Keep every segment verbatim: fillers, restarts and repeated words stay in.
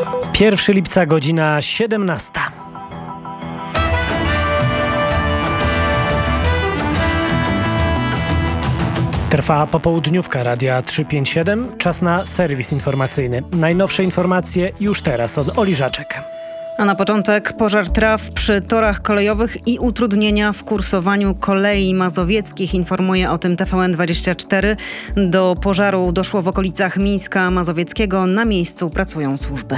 pierwszego lipca, godzina siedemnasta. Trwa popołudniówka Radia trzysta pięćdziesiąt siedem. Czas na serwis informacyjny. Najnowsze informacje już teraz od Oli Żaczek. A na początek pożar traw przy torach kolejowych i utrudnienia w kursowaniu kolei mazowieckich. Informuje o tym T V N dwadzieścia cztery. Do pożaru doszło w okolicach Mińska Mazowieckiego. Na miejscu pracują służby.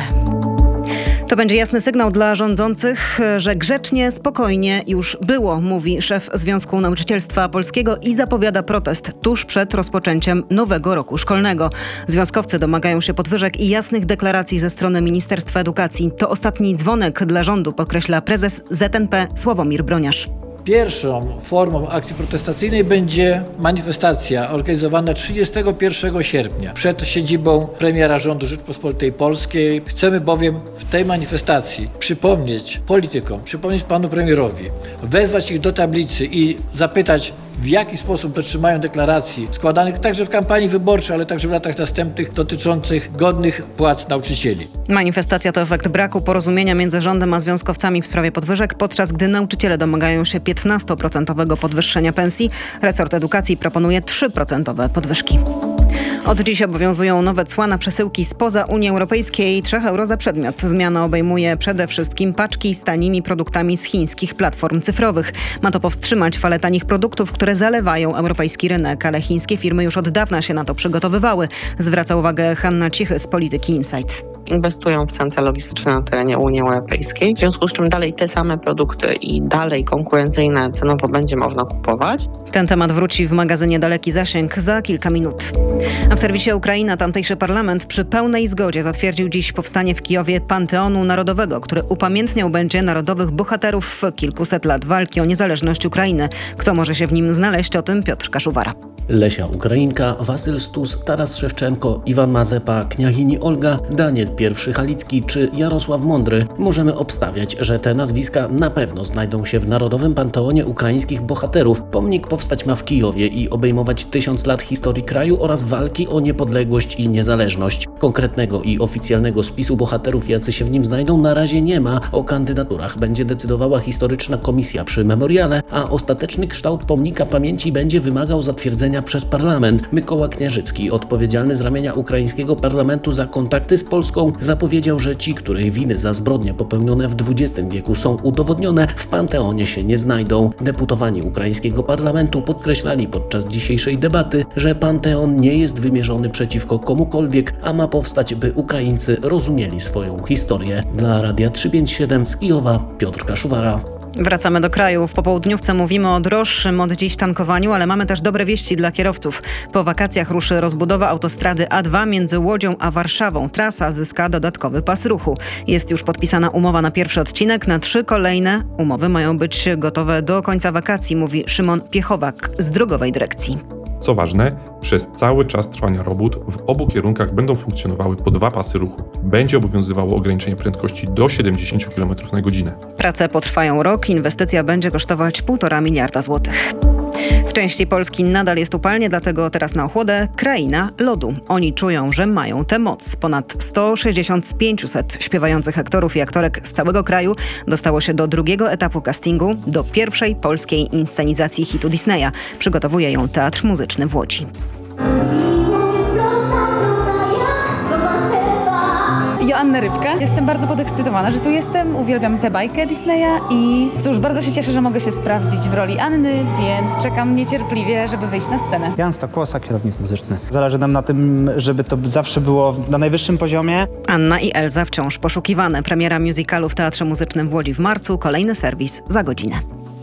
To będzie jasny sygnał dla rządzących, że grzecznie, spokojnie już było, mówi szef Związku Nauczycielstwa Polskiego i zapowiada protest tuż przed rozpoczęciem nowego roku szkolnego. Związkowcy domagają się podwyżek i jasnych deklaracji ze strony Ministerstwa Edukacji. To ostatni dzwonek dla rządu, podkreśla prezes Z N P Sławomir Broniarz. Pierwszą formą akcji protestacyjnej będzie manifestacja organizowana trzydziestego pierwszego sierpnia przed siedzibą premiera rządu Rzeczypospolitej Polskiej. Chcemy bowiem w tej manifestacji przypomnieć politykom, przypomnieć panu premierowi, wezwać ich do tablicy i zapytać, w jaki sposób dotrzymają deklaracji składanych także w kampanii wyborczej, ale także w latach następnych dotyczących godnych płac nauczycieli. Manifestacja to efekt braku porozumienia między rządem a związkowcami w sprawie podwyżek, podczas gdy nauczyciele domagają się piętnastoprocentowego podwyższenia pensji. Resort edukacji proponuje trzy procent podwyżki. Od dziś obowiązują nowe cła na przesyłki spoza Unii Europejskiej. trzy euro za przedmiot. Zmiana obejmuje przede wszystkim paczki z tanimi produktami z chińskich platform cyfrowych. Ma to powstrzymać falę tanich produktów, które zalewają europejski rynek, ale chińskie firmy już od dawna się na to przygotowywały. Zwraca uwagę Hanna Cichy z Polityki Insight. Inwestują w centra logistyczne na terenie Unii Europejskiej, w związku z czym dalej te same produkty i dalej konkurencyjne cenowo będzie można kupować. Ten temat wróci w magazynie Daleki Zasięg za kilka minut. A w serwisie Ukraina tamtejszy parlament przy pełnej zgodzie zatwierdził dziś powstanie w Kijowie Panteonu Narodowego, który upamiętniał będzie narodowych bohaterów kilkuset lat walki o niezależność Ukrainy. Kto może się w nim znaleźć? O tym Piotr Kaszuwara. Lesia Ukrainka, Wasyl Stus, Taras Szewczenko, Iwan Mazepa, Kniachini Olga, Daniel I Halicki czy Jarosław Mądry. Możemy obstawiać, że te nazwiska na pewno znajdą się w Narodowym Panteonie Ukraińskich Bohaterów. Pomnik powstać ma w Kijowie i obejmować tysiąc lat historii kraju oraz walki o niepodległość i niezależność. Konkretnego i oficjalnego spisu bohaterów, jacy się w nim znajdą, na razie nie ma. O kandydaturach będzie decydowała historyczna komisja przy memoriale, a ostateczny kształt pomnika pamięci będzie wymagał zatwierdzenia przez parlament. Mykoła Kniarzycki, odpowiedzialny z ramienia ukraińskiego parlamentu za kontakty z Polską, zapowiedział, że ci, których winy za zbrodnie popełnione w dwudziestym wieku są udowodnione, w Panteonie się nie znajdą. Deputowani ukraińskiego parlamentu podkreślali podczas dzisiejszej debaty, że Panteon nie jest wymierzony przeciwko komukolwiek, a ma powstać, by Ukraińcy rozumieli swoją historię. Dla Radia trzysta pięćdziesiąt siedem z Kijowa Piotr Kaszuwara. Wracamy do kraju. W popołudniówce mówimy o droższym od dziś tankowaniu, ale mamy też dobre wieści dla kierowców. Po wakacjach ruszy rozbudowa autostrady A dwa między Łodzią a Warszawą. Trasa zyska dodatkowy pas ruchu. Jest już podpisana umowa na pierwszy odcinek, na trzy kolejne umowy mają być gotowe do końca wakacji, mówi Szymon Piechowak z Drogowej Dyrekcji. Co ważne, przez cały czas trwania robót w obu kierunkach będą funkcjonowały po dwa pasy ruchu. Będzie obowiązywało ograniczenie prędkości do siedemdziesiąt kilometrów na godzinę. Prace potrwają rok, inwestycja będzie kosztować półtora miliarda złotych. W części Polski nadal jest upalnie, dlatego teraz na ochłodę kraina lodu. Oni czują, że mają tę moc. Ponad sto sześćdziesiąt z pięciuset śpiewających aktorów i aktorek z całego kraju dostało się do drugiego etapu castingu, do pierwszej polskiej inscenizacji hitu Disneya. Przygotowuje ją Teatr Muzyczny w Łodzi. Joanna Rybka. Jestem bardzo podekscytowana, że tu jestem. Uwielbiam tę bajkę Disneya i cóż, bardzo się cieszę, że mogę się sprawdzić w roli Anny, więc czekam niecierpliwie, żeby wyjść na scenę. Jan Stokłosa, kierownik muzyczny. Zależy nam na tym, żeby to zawsze było na najwyższym poziomie. Anna i Elza wciąż poszukiwane. Premiera musicalu w Teatrze Muzycznym w Łodzi w marcu. Kolejny serwis za godzinę.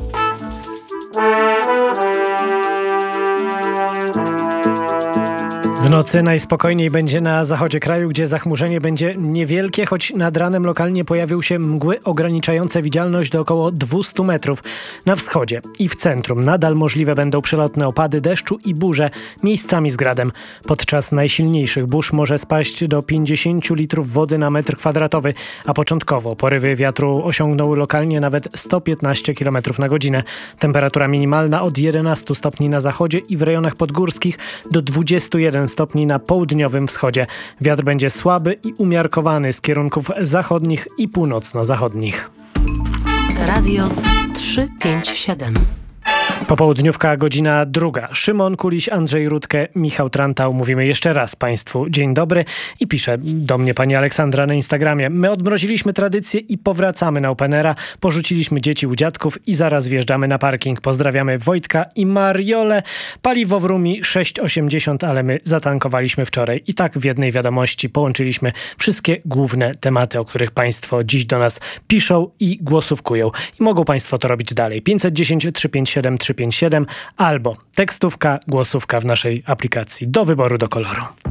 W nocy najspokojniej będzie na zachodzie kraju, gdzie zachmurzenie będzie niewielkie, choć nad ranem lokalnie pojawią się mgły ograniczające widzialność do około dwieście metrów. Na wschodzie i w centrum nadal możliwe będą przelotne opady deszczu i burze, miejscami z gradem. Podczas najsilniejszych burz może spaść do pięćdziesiąt litrów wody na metr kwadratowy, a początkowo porywy wiatru osiągną lokalnie nawet sto piętnaście kilometrów na godzinę. Temperatura minimalna od jedenastu stopni na zachodzie i w rejonach podgórskich do dwudziestu jeden stopni na południowym wschodzie. Wiatr będzie słaby i umiarkowany z kierunków zachodnich i północno-zachodnich. Radio trzysta pięćdziesiąt siedem. Popołudniówka, godzina druga. Szymon Kuliś, Andrzej Rutkę, Michał Trantał. Mówimy jeszcze raz Państwu dzień dobry i pisze do mnie pani Aleksandra na Instagramie. My odmroziliśmy tradycję i powracamy na Openera. Porzuciliśmy dzieci u dziadków i zaraz wjeżdżamy na parking. Pozdrawiamy Wojtka i Mariolę. Paliwo w Rumi sześć osiemdziesiąt, ale my zatankowaliśmy wczoraj. I tak w jednej wiadomości połączyliśmy wszystkie główne tematy, o których Państwo dziś do nas piszą i głosówkują. I mogą Państwo to robić dalej. pięćset dziesięć trzysta pięćdziesiąt siedem trzysta pięćdziesiąt siedem albo tekstówka, głosówka w naszej aplikacji do wyboru, do koloru.